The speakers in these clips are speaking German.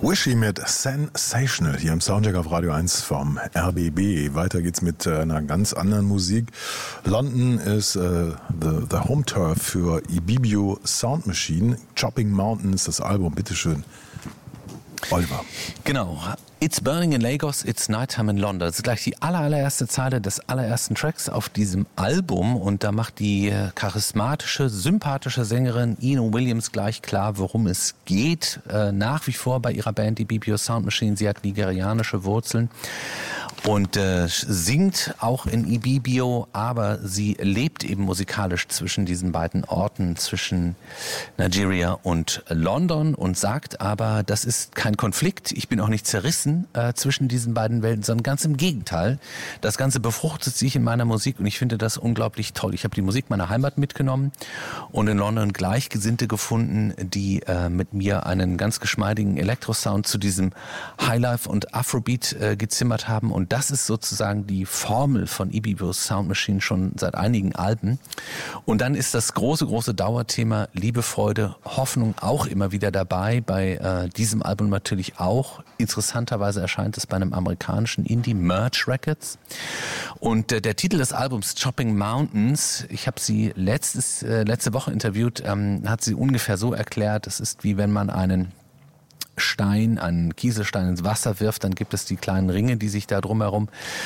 Wishy mit Sensational hier im Soundcheck auf Radio 1 vom RBB. Weiter geht's mit einer ganz anderen Musik. London ist the Home Turf für Ibibio Sound Machine. Chopping Mountains, das Album, bitteschön. Oliver. Genau. It's burning in Lagos, it's nighttime in London. Das ist gleich die allererste Zeile des allerersten Tracks auf diesem Album. Und da macht die charismatische, sympathische Sängerin Eno Williams gleich klar, worum es geht. Nach wie vor bei ihrer Band, die Ibibio Sound Machine. Sie hat nigerianische Wurzeln und singt auch in Ibibio, aber sie lebt eben musikalisch zwischen diesen beiden Orten, zwischen Nigeria und London, und sagt aber, das ist kein Konflikt, ich bin auch nicht zerrissen zwischen diesen beiden Welten, sondern ganz im Gegenteil. Das Ganze befruchtet sich in meiner Musik und ich finde das unglaublich toll. Ich habe die Musik meiner Heimat mitgenommen und in London Gleichgesinnte gefunden, die mit mir einen ganz geschmeidigen Elektrosound zu diesem Highlife und Afrobeat gezimmert haben, und das ist sozusagen die Formel von Ibibio Sound Machine schon seit einigen Alben. Und dann ist das große Dauerthema Liebe, Freude, Hoffnung auch immer wieder dabei, bei diesem Album natürlich auch. Interessanterweise erscheint es bei einem amerikanischen Indie, Merge Records. Und der Titel des Albums, Chopping Mountains, ich habe sie letzte Woche interviewt, hat sie ungefähr so erklärt, es ist wie wenn man einen Kieselstein ins Wasser wirft, dann gibt es die kleinen Ringe, die sich da drumherum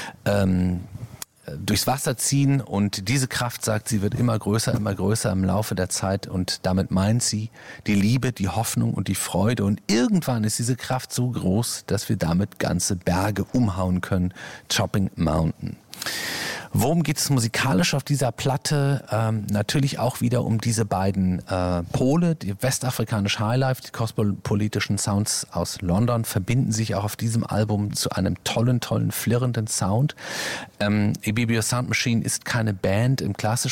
durchs Wasser ziehen, und diese Kraft, sagt sie, wird immer größer im Laufe der Zeit, und damit meint sie die Liebe, die Hoffnung und die Freude, und irgendwann ist diese Kraft so groß, dass wir damit ganze Berge umhauen können. Chopping Mountain. Worum geht es musikalisch auf dieser Platte? Natürlich auch wieder um diese beiden Pole, die westafrikanische Highlife, die kosmopolitischen Sounds aus London, verbinden sich auch auf diesem Album zu einem tollen, flirrenden Sound. Ibibio Sound Machine ist keine Band im klassischen